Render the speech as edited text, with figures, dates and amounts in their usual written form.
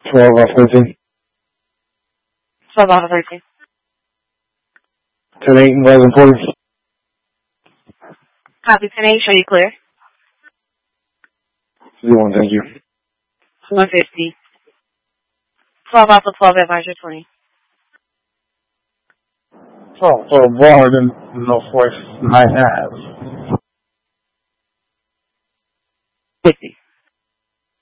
12 off 13. 12 off of 13. 10-8 and 11 quarters. Copy 10-8, show you clear. 01, thank you. 150. 12 off of 12, advisor 20. 12, Barden, Northwest 9 Ave.